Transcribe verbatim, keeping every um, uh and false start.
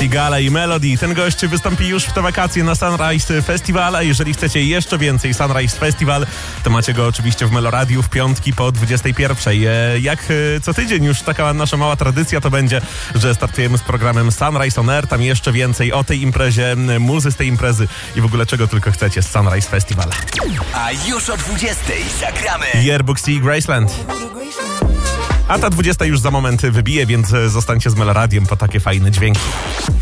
Sigala i Melody. Ten gość wystąpi już w te wakacje na Sunrise Festival, a jeżeli chcecie jeszcze więcej Sunrise Festival, to macie go oczywiście w Meloradiu w piątki po dwudziestej pierwszej. Jak co tydzień już taka nasza mała tradycja to będzie, że startujemy z programem Sunrise on Air. Tam jeszcze więcej o tej imprezie, muzy z tej imprezy i w ogóle czego tylko chcecie z Sunrise Festival. A już o dwudziestej zagramy Yearbook i Graceland. A ta dwudziesta już za moment wybije, więc zostańcie z Meloradiem po takie fajne dźwięki.